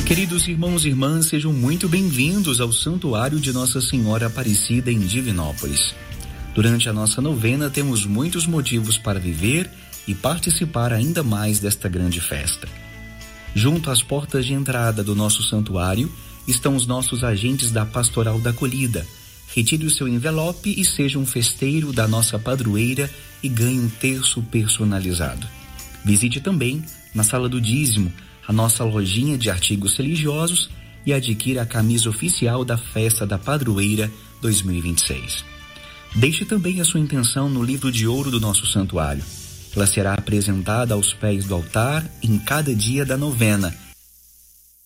Queridos irmãos e irmãs, sejam muito bem-vindos ao Santuário de Nossa Senhora Aparecida em Divinópolis. Durante a nossa novena temos muitos motivos para viver e participar ainda mais desta grande festa. Junto às portas de entrada do nosso santuário estão os nossos agentes da Pastoral da Acolhida. Retire o seu envelope e seja um festeiro da nossa padroeira e ganhe um terço personalizado. Visite também, na Sala do Dízimo, a nossa lojinha de artigos religiosos e adquira a camisa oficial da Festa da Padroeira 2026. Deixe também a sua intenção no livro de ouro do nosso santuário. Ela será apresentada aos pés do altar em cada dia da novena